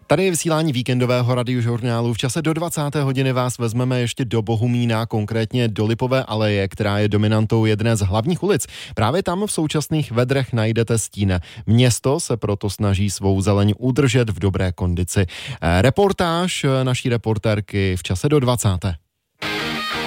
Tady je vysílání víkendového radiožurnálu. V čase do 20. hodiny vás vezmeme ještě do Bohumína, konkrétně do Lipové aleje, která je dominantou jedné z hlavních ulic. Právě tam v současných vedrech najdete stín. Město se proto snaží svou zeleň udržet v dobré kondici. Reportáž naší reportérky v čase do 20.